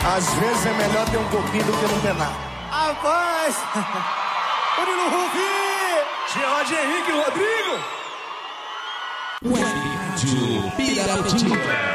Às vezes é melhor ter um pouquinho do que não ter nada. Rapaz! Murilo Rufi! George Henrique Rodrigo! Web Rádio Pirapotinho.